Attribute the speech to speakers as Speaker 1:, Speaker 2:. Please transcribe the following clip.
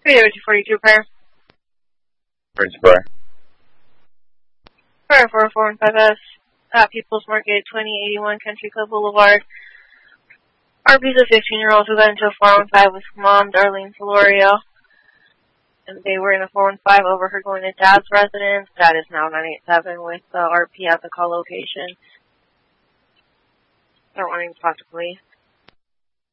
Speaker 1: 242 prayer.
Speaker 2: Prince Prayer.
Speaker 1: Prayer 4415S. People's Market, 2081 Country Club Boulevard. RP's a 15-year-old who got into a 415 with mom, Darlene Solorio. And they were in a 415 overheard going to Dad's residence. Dad is now 987 with RP at the call location. They're wanting to talk to police.